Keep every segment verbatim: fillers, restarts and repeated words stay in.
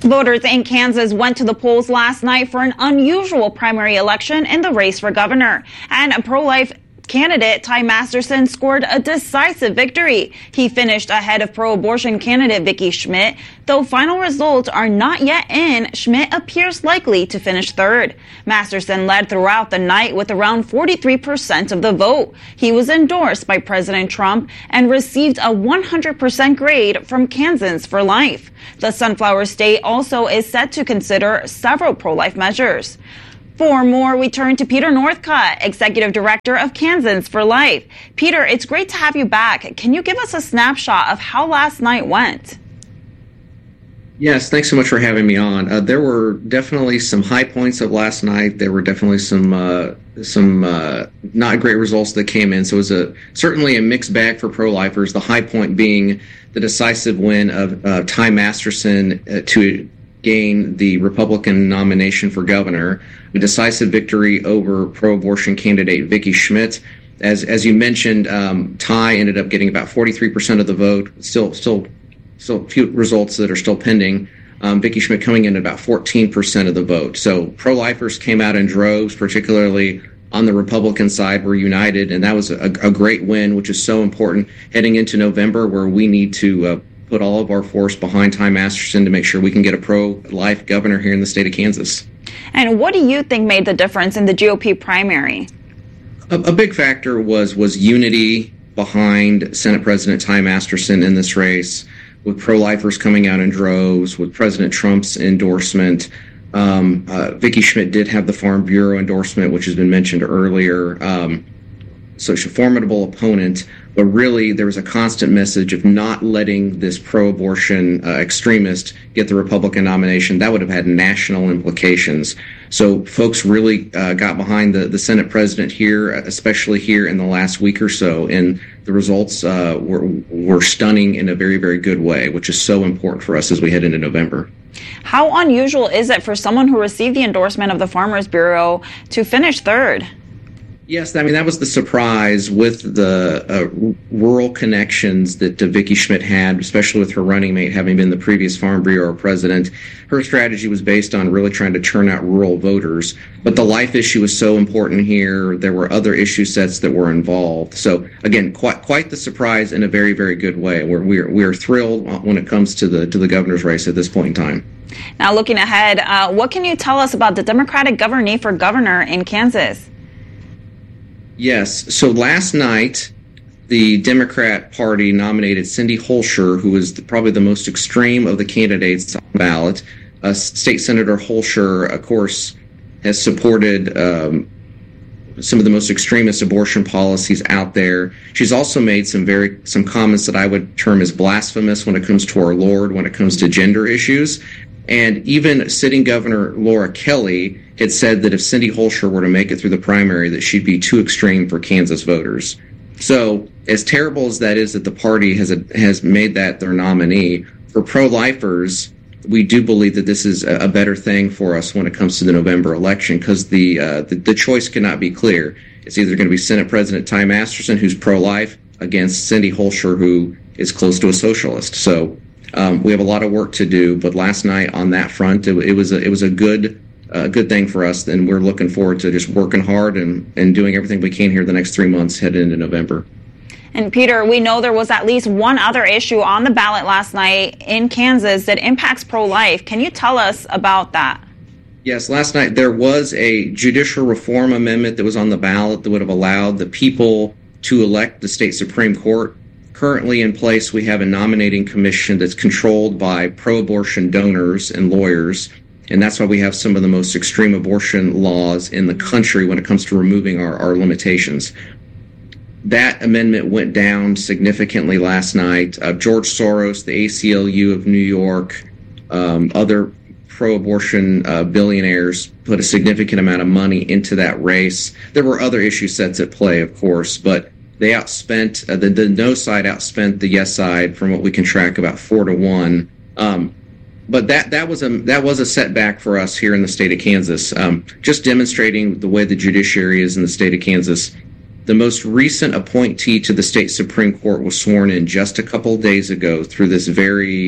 Voters in Kansas went to the polls last night for an unusual primary election in the race for governor. And a pro-life candidate, Ty Masterson, scored a decisive victory. He finished ahead of pro-abortion candidate Vicki Schmidt. Though final results are not yet in, Schmidt appears likely to finish third. Masterson led throughout the night with around forty-three percent of the vote. He was endorsed by President Trump and received a one hundred percent grade from Kansans for Life. The Sunflower State also is set to consider several pro-life measures. For more, we turn to Peter Northcutt, Executive Director of Kansans for Life. Peter, it's great to have you back. Can you give us a snapshot of how last night went? Yes, thanks so much for having me on. Uh, there were definitely some high points of last night. There were definitely some uh, some uh, not great results that came in. So it was a certainly a mixed bag for pro-lifers. The high point being the decisive win of uh, Ty Masterson uh, to gain the Republican nomination for governor, a decisive victory over pro-abortion candidate Vicki Schmidt. As as you mentioned, um, Ty ended up getting about forty-three percent of the vote. Still, still, still a few results that are still pending. Um, Vicki Schmidt coming in at about fourteen percent of the vote. So pro-lifers came out in droves, particularly on the Republican side, were united, and that was a, a great win, which is so important heading into November, where we need to uh, put all of our force behind Ty Masterson to make sure we can get a pro-life governor here in the state of Kansas. And what do you think made the difference in the G O P primary? A, a big factor was was unity behind Senate President Ty Masterson in this race, with pro-lifers coming out in droves, with President Trump's endorsement. Um, uh, Vicki Schmidt did have the Farm Bureau endorsement, which has been mentioned earlier. Um, so she's a formidable opponent, but really there was a constant message of not letting this pro-abortion uh, extremist get the Republican nomination. That would have had national implications. So folks really uh, got behind the, the Senate president here, especially here in the last week or so, and the results uh, were, were stunning in a very, very good way, which is so important for us as we head into November. How unusual is it for someone who received the endorsement of the Farmers Bureau to finish third? Yes, I mean, that was the surprise with the uh, rural connections that uh, Vicki Schmidt had, especially with her running mate having been the previous Farm Bureau president. Her strategy was based on really trying to churn out rural voters. But the life issue was so important here. There were other issue sets that were involved. So, again, quite quite the surprise in a very, very good way. We're, we're, we're thrilled when it comes to the, to the governor's race at this point in time. Now, looking ahead, uh, what can you tell us about the Democratic nominee for governor in Kansas? Yes. So last night, the Democrat Party nominated Cindy Holscher, who is the, probably the most extreme of the candidates on the ballot. Uh, State Senator Holscher, of course, has supported um, some of the most extremist abortion policies out there. She's also made some very some comments that I would term as blasphemous when it comes to our Lord, when it comes to gender issues. And even sitting Governor Laura Kelly had said that if Cindy Holscher were to make it through the primary, that she'd be too extreme for Kansas voters. So as terrible as that is that the party has a, has made that their nominee, for pro-lifers, we do believe that this is a, a better thing for us when it comes to the November election, because the, uh, the the choice cannot be clear. It's either going to be Senate President Ty Masterson, who's pro-life, against Cindy Holscher, who is close to a socialist. So Um, we have a lot of work to do, but last night on that front, it, it was a, it was a good uh, good thing for us, and we're looking forward to just working hard and, and doing everything we can here the next three months heading into November. And Peter, we know there was at least one other issue on the ballot last night in Kansas that impacts pro-life. Can you tell us about that? Yes, last night there was a judicial reform amendment that was on the ballot that would have allowed the people to elect the state Supreme Court. Currently in place, we have a nominating commission that's controlled by pro-abortion donors and lawyers, and that's why we have some of the most extreme abortion laws in the country when it comes to removing our, our limitations. That amendment went down significantly last night. Uh, George Soros, the A C L U of New York, um, other pro-abortion uh, billionaires put a significant amount of money into that race. There were other issue sets at play, of course, but they outspent, uh, the, the no side outspent the yes side from what we can track about four to one. Um, but that, that was a that was a setback for us here in the state of Kansas, um, just demonstrating the way the judiciary is in the state of Kansas. The most recent appointee to the state Supreme Court was sworn in just a couple days ago through this very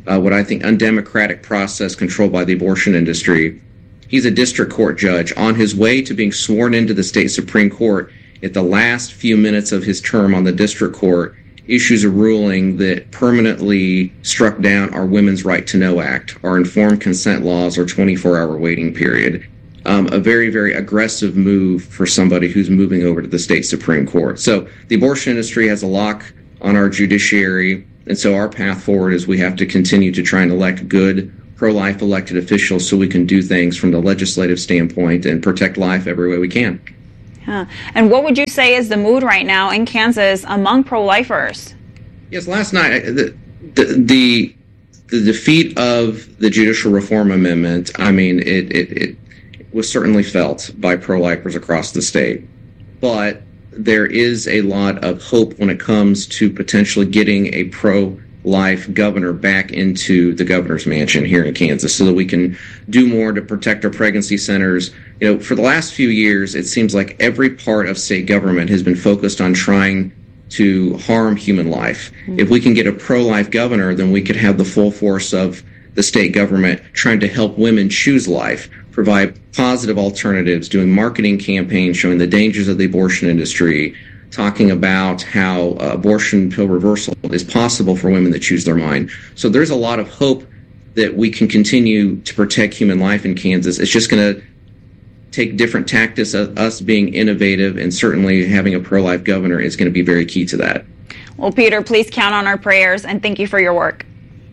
uh, what I think undemocratic process controlled by the abortion industry. He's a district court judge on his way to being sworn into the state Supreme Court. At the last few minutes of his term on the district court, issues a ruling that permanently struck down our Women's Right to Know Act, our informed consent laws, our twenty-four hour waiting period. Um, a very, very aggressive move for somebody who's moving over to the state Supreme Court. So the abortion industry has a lock on our judiciary, and so our path forward is we have to continue to try and elect good pro-life elected officials so we can do things from the legislative standpoint and protect life every way we can. Huh. And what would you say is the mood right now in Kansas among pro-lifers? Yes, last night, the, the, the, the defeat of the Judicial Reform Amendment, I mean, it, it, it was certainly felt by pro-lifers across the state. But there is a lot of hope when it comes to potentially getting a pro-life governor back into the governor's mansion here in Kansas so that we can do more to protect our pregnancy centers. You know, for the last few years, it seems like every part of state government has been focused on trying to harm human life. Mm-hmm. If we can get a pro-life governor, then we could have the full force of the state government trying to help women choose life, provide positive alternatives, doing marketing campaigns showing the dangers of the abortion industry, talking about how uh, abortion pill reversal is possible for women that choose their mind. So there's a lot of hope that we can continue to protect human life in Kansas. It's just going to take different tactics, uh, us being innovative, and certainly having a pro-life governor is going to be very key to that. Well, Peter, please count on our prayers, and thank you for your work.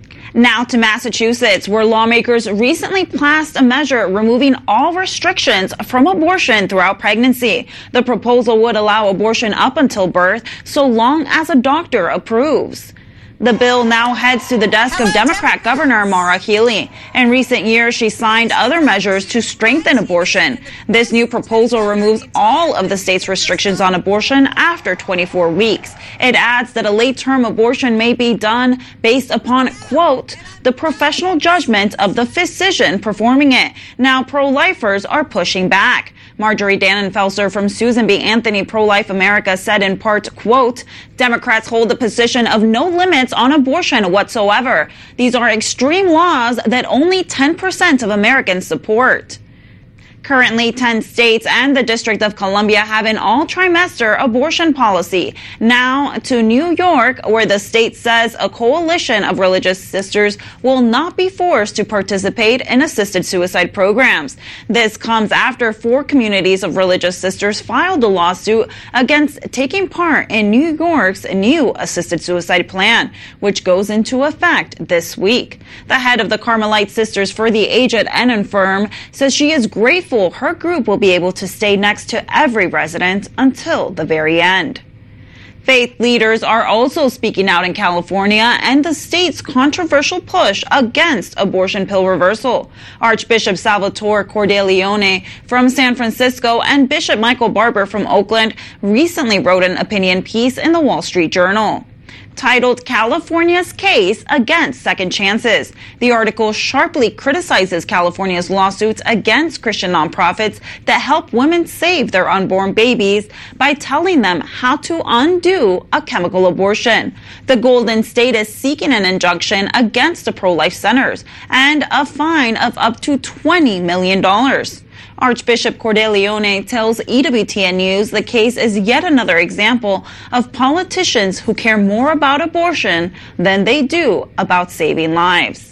Now to Massachusetts, where lawmakers recently passed a measure removing all restrictions from abortion throughout pregnancy. The proposal would allow abortion up until birth, so long as a doctor approves. The bill now heads to the desk of Democrat Governor Maura Healey. In recent years, she signed other measures to strengthen abortion. This new proposal removes all of the state's restrictions on abortion after twenty-four weeks. It adds that a late-term abortion may be done based upon, quote, the professional judgment of the physician performing it. Now, pro-lifers are pushing back. Marjorie Dannenfelser from Susan B. Anthony Pro-Life America said in part, quote, Democrats hold the position of no limits on abortion whatsoever. These are extreme laws that only ten percent of Americans support. Currently, ten states and the District of Columbia have an all-trimester abortion policy. Now to New York, where the state says a coalition of religious sisters will not be forced to participate in assisted suicide programs. This comes after four communities of religious sisters filed a lawsuit against taking part in New York's new assisted suicide plan, which goes into effect this week. The head of the Carmelite Sisters for the Aged and Infirm says she is grateful her group will be able to stay next to every resident until the very end. Faith leaders are also speaking out in California and the state's controversial push against abortion pill reversal. Archbishop Salvatore Cordileone from San Francisco and Bishop Michael Barber from Oakland recently wrote an opinion piece in the Wall Street Journal titled California's Case Against Second Chances. The article sharply criticizes California's lawsuits against Christian nonprofits that help women save their unborn babies by telling them how to undo a chemical abortion. The Golden State is seeking an injunction against the pro-life centers and a fine of up to twenty million dollars. Archbishop Cordileone tells E W T N News the case is yet another example of politicians who care more about abortion than they do about saving lives.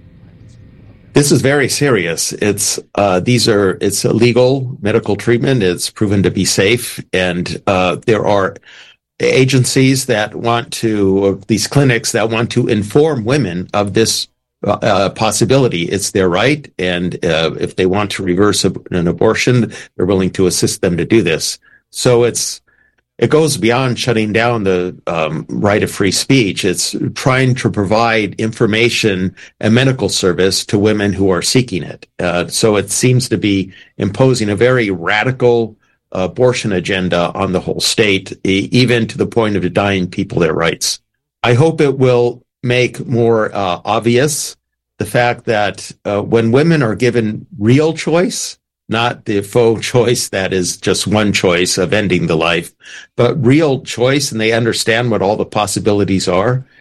This is very serious. It's uh, these are it's a legal medical treatment. It's proven to be safe, and uh, there are agencies that want to these clinics that want to inform women of this Uh, possibility. It's their right, and uh, if they want to reverse a, an abortion, they're willing to assist them to do this. So it's it goes beyond shutting down the um, right of free speech. It's trying to provide information and medical service to women who are seeking it. Uh, so it seems to be imposing a very radical abortion agenda on the whole state, e- even to the point of denying people their rights. I hope it will make more uh, obvious the fact that uh, when women are given real choice, not the faux choice that is just one choice of ending the life, but real choice, and they understand what all the possibilities are,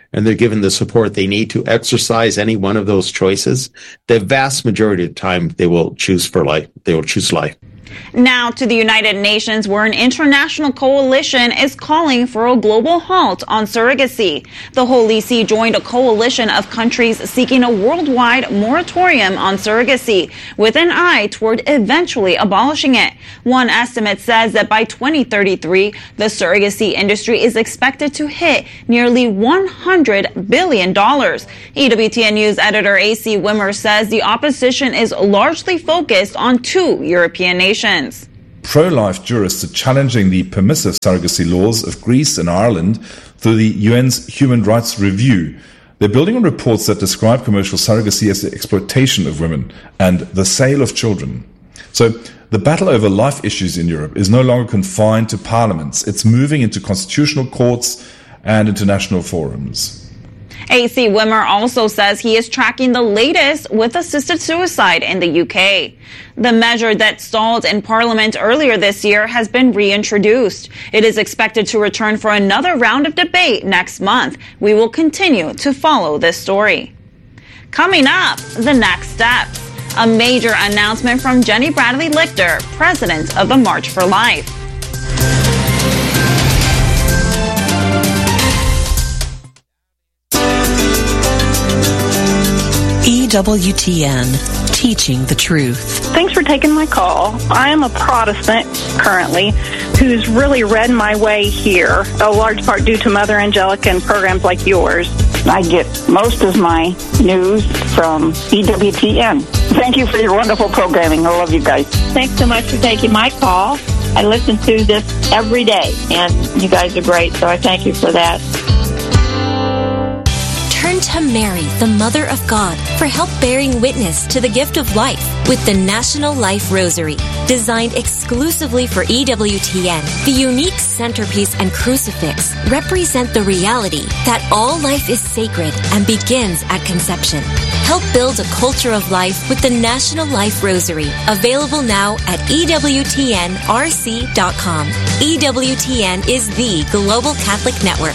and they're given the support they need to exercise any one of those choices, the vast majority of the time they will choose for life. They will choose life. Now to the United Nations, where an international coalition is calling for a global halt on surrogacy. The Holy See joined a coalition of countries seeking a worldwide moratorium on surrogacy, with an eye toward eventually abolishing it. One estimate says that by twenty thirty-three, the surrogacy industry is expected to hit nearly one hundred billion dollars. E W T N News editor A C Wimmer says the opposition is largely focused on two European nations. Pro-life jurists are challenging the permissive surrogacy laws of Greece and Ireland through the U N's Human Rights Review. They're building on reports that describe commercial surrogacy as the exploitation of women and the sale of children. So the battle over life issues in Europe is no longer confined to parliaments. It's moving into constitutional courts and international forums. A C Wimmer also says he is tracking the latest with assisted suicide in the U K. The measure that stalled in Parliament earlier this year has been reintroduced. It is expected to return for another round of debate next month. We will continue to follow this story. Coming up, the next steps. A major announcement from Jenny Bradley Lichter, president of the March for Life. E W T N, teaching the truth. Thanks for taking my call. I am a Protestant currently who's really read my way here, a large part due to Mother Angelica and programs like yours. I get most of my news from E W T N. Thank you for your wonderful programming. I love you guys. Thanks so much for taking my call. I listen to this every day, and you guys are great, so I thank you for that. Turn to Mary, the Mother of God, for help bearing witness to the gift of life with the National Life Rosary. Designed exclusively for E W T N, the unique centerpiece and crucifix represent the reality that all life is sacred and begins at conception. Help build a culture of life with the National Life Rosary, available now at E W T N R C dot com. E W T N is the global Catholic network.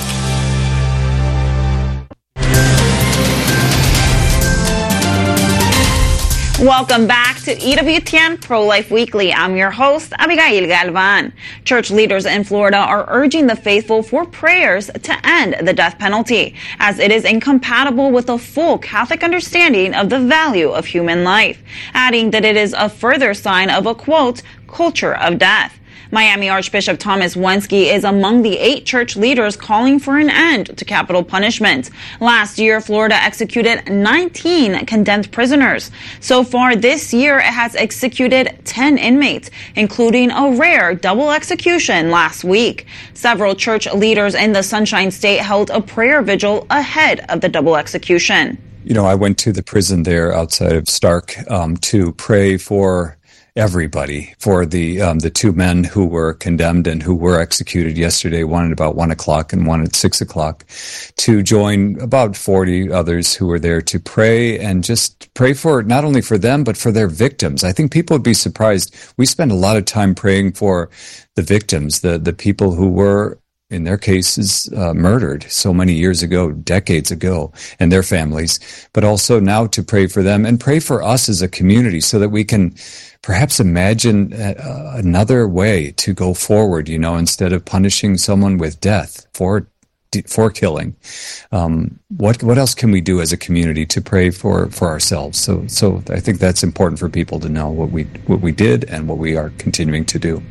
Welcome back to E W T N Pro-Life Weekly. I'm your host, Abigail Galvan. Church leaders in Florida are urging the faithful for prayers to end the death penalty, as it is incompatible with a full Catholic understanding of the value of human life, adding that it is a further sign of a, quote, culture of death. Miami Archbishop Thomas Wensky is among the eight church leaders calling for an end to capital punishment. Last year, Florida executed nineteen condemned prisoners. So far this year, it has executed ten inmates, including a rare double execution last week. Several church leaders in the Sunshine State held a prayer vigil ahead of the double execution. You know, I went to the prison there outside of Stark um, to pray for everybody, for the um, the two men who were condemned and who were executed yesterday, one at about one o'clock and one at six o'clock, to join about forty others who were there to pray and just pray for not only for them, but for their victims. I think people would be surprised. We spend a lot of time praying for the victims, the, the people who were, in their cases, uh, murdered so many years ago, decades ago, and their families, but also now to pray for them and pray for us as a community so that we can perhaps imagine uh, another way to go forward, you know, instead of punishing someone with death for for killing. Um, what what else can we do as a community to pray for, for ourselves? So so I think that's important for people to know what we what we did and what we are continuing to do.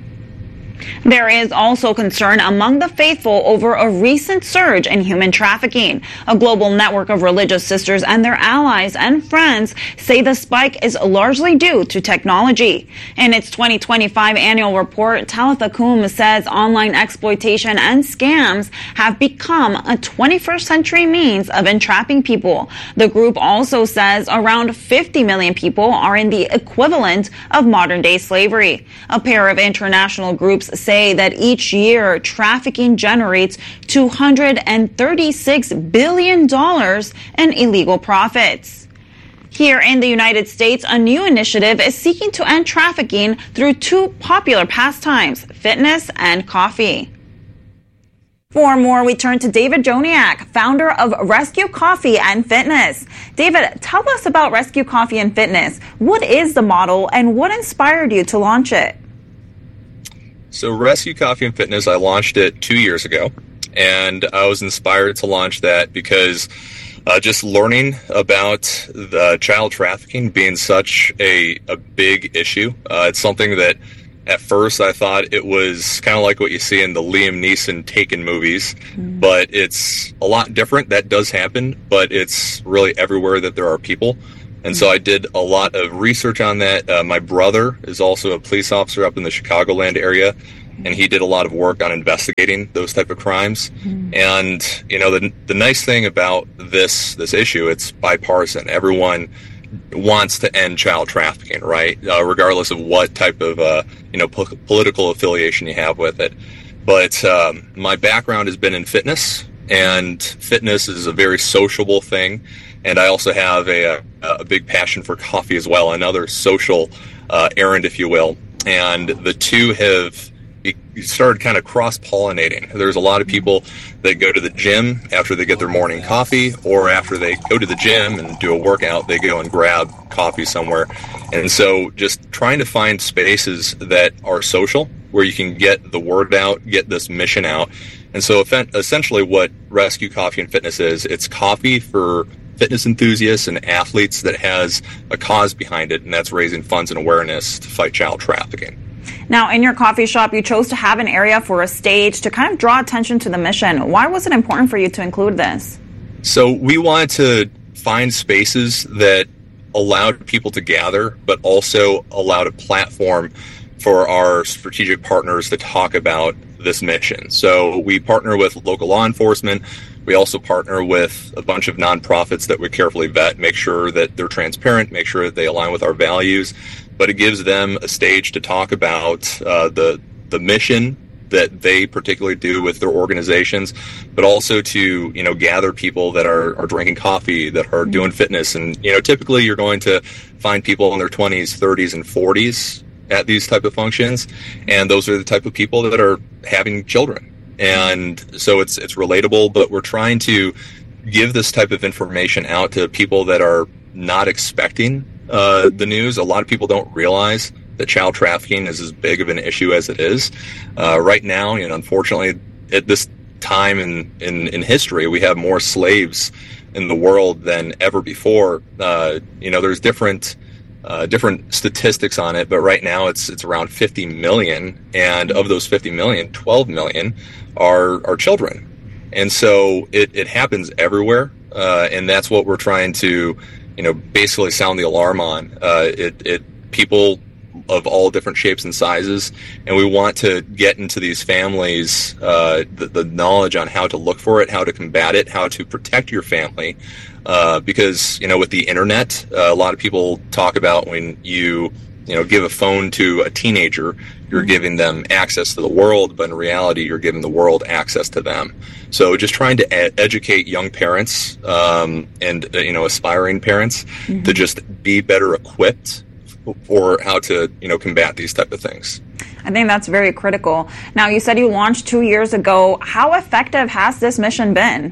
There is also concern among the faithful over a recent surge in human trafficking. A global network of religious sisters and their allies and friends say the spike is largely due to technology. In its twenty twenty-five annual report, Talitha Kum says online exploitation and scams have become a twenty-first century means of entrapping people. The group also says around fifty million people are in the equivalent of modern-day slavery. A pair of international groups say that each year trafficking generates two hundred thirty-six billion dollars in illegal profits. Here in the United States, a new initiative is seeking to end trafficking through two popular pastimes, fitness and coffee. For more, we turn to David Joniak, founder of Rescue Coffee and Fitness. David, tell us about Rescue Coffee and Fitness. What is the model and what inspired you to launch it? So Rescue Coffee and Fitness, I launched it two years ago, and I was inspired to launch that because uh, just learning about the child trafficking being such a, a big issue, uh, it's something that at first I thought it was kind of like what you see in the Liam Neeson Taken movies, mm. but it's a lot different. That does happen, but it's really everywhere that there are people. And so I did a lot of research on that. Uh, my brother is also a police officer up in the Chicagoland area, and he did a lot of work on investigating those type of crimes. Mm. And, you know, the the nice thing about this this issue, it's bipartisan. Everyone wants to end child trafficking, right? Uh, regardless of what type of, uh, you know, po- political affiliation you have with it. But um, my background has been in fitness, and fitness is a very sociable thing. And I also have a, a big passion for coffee as well, another social uh, errand, if you will. And the two have started kind of cross-pollinating. There's a lot of people that go to the gym after they get their morning coffee, or after they go to the gym and do a workout, they go and grab coffee somewhere. And so just trying to find spaces that are social, where you can get the word out, get this mission out. And so essentially what Rescue Coffee and Fitness is, it's coffee for fitness enthusiasts and athletes that has a cause behind it, and that's raising funds and awareness to fight child trafficking. Now, in your coffee shop, you chose to have an area for a stage to kind of draw attention to the mission. Why was it important for you to include this? So we wanted to find spaces that allowed people to gather, but also allowed a platform for our strategic partners to talk about this mission. So we partner with local law enforcement. We also partner with a bunch of nonprofits that we carefully vet, make sure that they're transparent, make sure that they align with our values. But it gives them a stage to talk about uh, the the mission that they particularly do with their organizations, but also to, you know, gather people that are, are drinking coffee, that are doing fitness. And, you know, typically you're going to find people in their twenties, thirties, and forties at these type of functions. And those are the type of people that are having children. And so it's it's relatable, but we're trying to give this type of information out to people that are not expecting uh, the news. A lot of people don't realize that child trafficking is as big of an issue as it is. Uh, right now, and unfortunately, at this time in, in, in history, we have more slaves in the world than ever before. Uh, you know, there's different uh, different statistics on it, but right now it's it's around fifty million, and of those fifty million, twelve million are are children. And so it, it happens everywhere, uh, and that's what we're trying to, you know, basically sound the alarm on. Uh, it, it people of all different shapes and sizes, and we want to get into these families uh, the, the knowledge on how to look for it, how to combat it, how to protect your family. Uh, because, you know, with the internet, uh, a lot of people talk about when you, you know, give a phone to a teenager, you're giving them access to the world, but in reality, you're giving the world access to them. So just trying to ed- educate young parents um, and, uh, you know, aspiring parents mm-hmm. to just be better equipped for how to, you know, combat these type of things. I think that's very critical. Now, you said you launched two years ago. How effective has this mission been?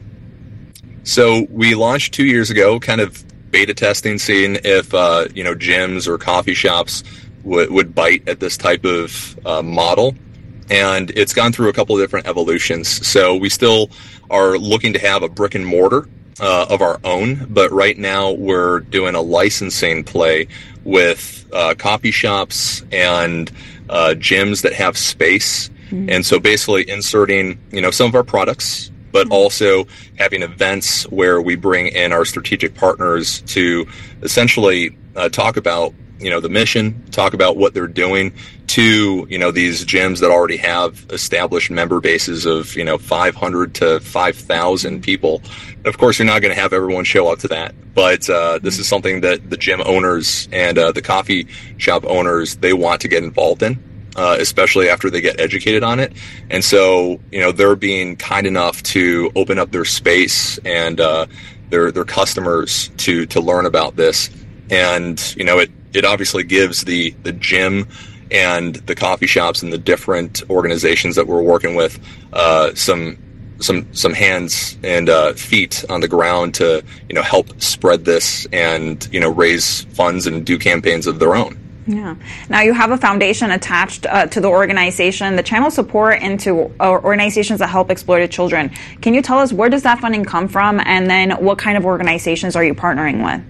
So we launched two years ago, kind of beta testing, seeing if, uh, you know, gyms or coffee shops would, would bite at this type of uh, model. And it's gone through a couple of different evolutions. So we still are looking to have a brick and mortar uh, of our own, but right now we're doing a licensing play with uh, coffee shops and uh, gyms that have space. Mm-hmm. And so basically inserting, you know, some of our products, but mm-hmm. also having events where we bring in our strategic partners to essentially uh, talk about, you know, the mission, talk about what they're doing to, you know, these gyms that already have established member bases of, you know, five hundred to five thousand people. Of course, you're not going to have everyone show up to that, but uh, this is something that the gym owners and uh, the coffee shop owners, they want to get involved in, uh, especially after they get educated on it. And so, you know, they're being kind enough to open up their space and uh, their their customers to to learn about this. And, you know, it, it obviously gives the, the gym and the coffee shops and the different organizations that we're working with, uh, some some some hands and uh, feet on the ground to, you know, help spread this and, you know, raise funds and do campaigns of their own. Yeah. Now you have a foundation attached uh, to the organization that channels support into uh, organizations that help exploited children. Can you tell us where does that funding come from, and then what kind of organizations are you partnering with?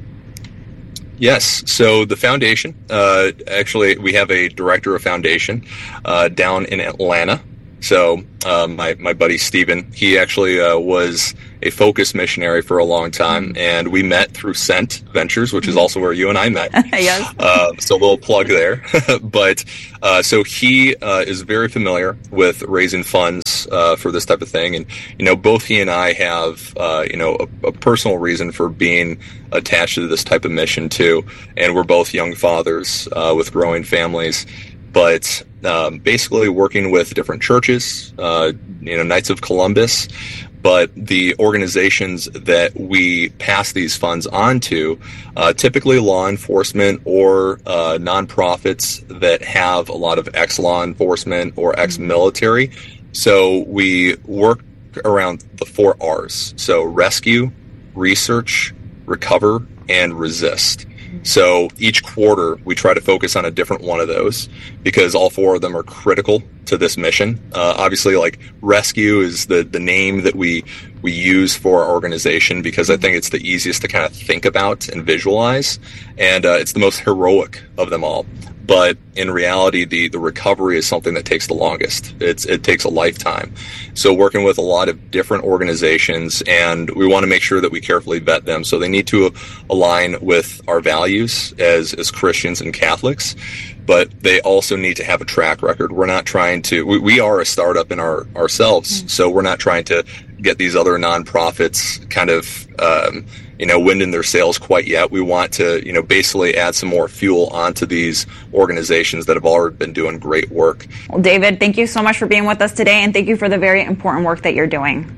Yes. So the foundation, uh, actually, we have a director of foundation uh, down in Atlanta. So uh, my, my buddy Steven, he actually uh, was a Focus missionary for a long time, and we met through Scent Ventures, which is also where you and I met. Yes. Uh, so a little plug there. But uh, so he uh, is very familiar with raising funds uh, for this type of thing. And, you know, both he and I have, uh, you know, a, a personal reason for being attached to this type of mission, too. And we're both young fathers uh, with growing families. But um, basically working with different churches, uh, you know, Knights of Columbus, but the organizations that we pass these funds on to, uh, typically law enforcement or uh, nonprofits that have a lot of ex-law enforcement or ex-military. So we work around the four R's. So rescue, research, recover, and resist. So each quarter, we try to focus on a different one of those because all four of them are critical to this mission. Uh, obviously, like rescue is the, the name that we we use for our organization because I think it's the easiest to kind of think about and visualize, and uh, it's the most heroic of them all. But in reality, the, the recovery is something that takes the longest. It's, it takes a lifetime. So working with a lot of different organizations, and we want to make sure that we carefully vet them. So they need to align with our values as, as Christians and Catholics, but they also need to have a track record. We're not trying to, we, we are a startup in our ourselves. Mm-hmm. So we're not trying to get these other nonprofits kind of, um, you know, wind in their sails quite yet. We want to, you know, basically add some more fuel onto these organizations that have already been doing great work. Well, David, thank you so much for being with us today, and thank you for the very important work that you're doing.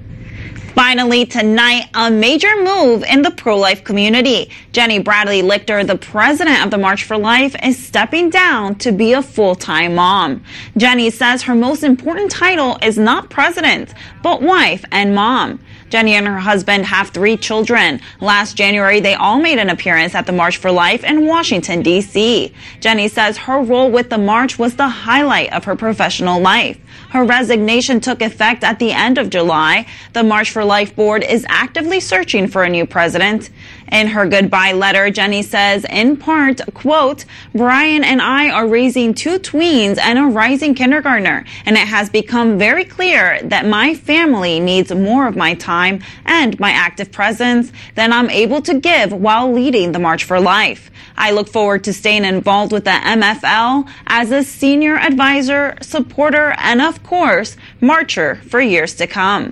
Finally, tonight, a major move in the pro-life community. Jenny Bradley Lichter, the president of the March for Life, is stepping down to be a full-time mom. Jenny says her most important title is not president, but wife and mom. Jenny and her husband have three children. Last January, they all made an appearance at the March for Life in Washington, D C Jenny says her role with the march was the highlight of her professional life. Her resignation took effect at the end of July. The March for Life board is actively searching for a new president. In her goodbye letter, Jenny says, in part, quote, Brian and I are raising two tweens and a rising kindergartner, and it has become very clear that my family needs more of my time and my active presence than I'm able to give while leading the March for Life. I look forward to staying involved with the M F L as a senior advisor, supporter, and of course, marcher for years to come.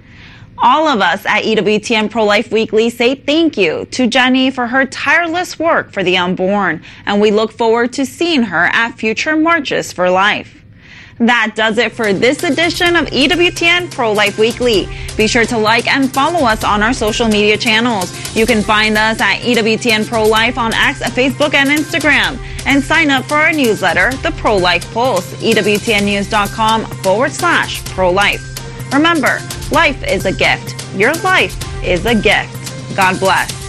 All of us at E W T N Pro-Life Weekly say thank you to Jenny for her tireless work for the unborn, and we look forward to seeing her at future Marches for Life. That does it for this edition of E W T N Pro-Life Weekly. Be sure to like and follow us on our social media channels. You can find us at E W T N Pro-Life on X, Facebook, and Instagram. And sign up for our newsletter, The Pro-Life Pulse, E W T N news dot com forward slash pro-life. Remember, life is a gift. Your life is a gift. God bless.